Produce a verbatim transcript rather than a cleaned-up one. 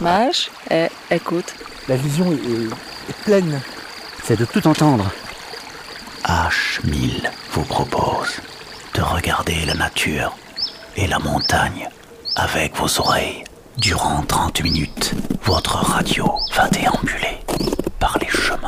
Mage, et écoute. La vision est, est, est pleine. C'est de tout entendre. H mille vous propose de regarder la nature et la montagne avec vos oreilles. Durant trente minutes, votre radio va déambuler par les chemins